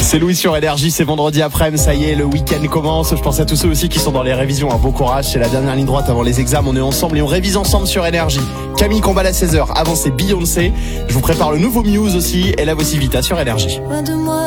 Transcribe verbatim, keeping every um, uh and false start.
C'est Louis sur Énergie, c'est vendredi après-midi, ça y est, le week-end commence. Je pense à tous ceux aussi qui sont dans les révisions, un bon courage, c'est la dernière ligne droite avant les examens, on est ensemble et on révise ensemble sur Énergie. Camille Combal à seize heures, avant c'est Beyoncé. Je vous prépare le nouveau Muse aussi, et la voici Vita sur Énergie.